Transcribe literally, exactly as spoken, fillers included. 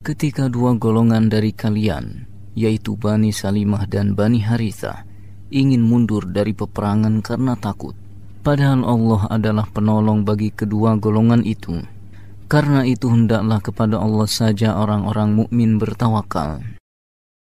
Ketika dua golongan dari kalian, yaitu Bani Salimah dan Bani Harithah, ingin mundur dari peperangan karena takut, padahal Allah adalah penolong bagi kedua golongan itu. Karena itu hendaklah kepada Allah saja orang-orang mukmin bertawakal.